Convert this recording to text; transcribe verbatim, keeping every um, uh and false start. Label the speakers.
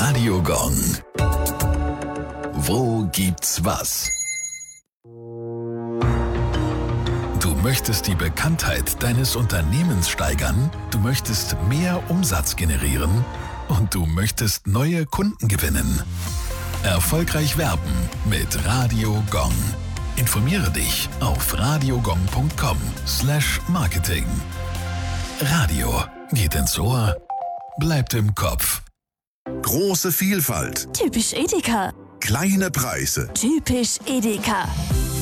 Speaker 1: Radio Gong. Wo gibt's was? Du möchtest die Bekanntheit deines Unternehmens steigern, du möchtest mehr Umsatz generieren und du möchtest neue Kunden gewinnen. Erfolgreich werben mit Radio Gong. Informiere dich auf radiogong punkt com slash marketing. Radio geht ins Ohr, bleibt im Kopf.
Speaker 2: Große Vielfalt.
Speaker 3: Typisch Edeka.
Speaker 2: Kleine Preise.
Speaker 3: Typisch Edeka.